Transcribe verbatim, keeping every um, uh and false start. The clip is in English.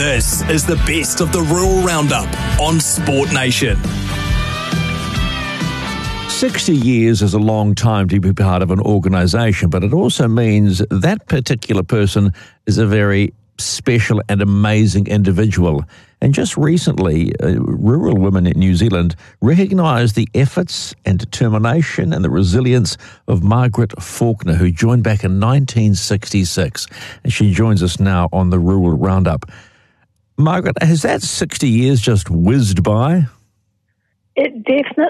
This is the best of the Rural Roundup on Sport Nation. sixty years is a long time to be part of an organisation, but it also means that particular person is a very special and amazing individual. And just recently, uh, Rural Women in New Zealand recognised the efforts and determination and the resilience of Margaret Faulkner, who joined back in nineteen sixty-six. And she joins us now on the Rural Roundup. Margaret, has that sixty years just whizzed by? It definitely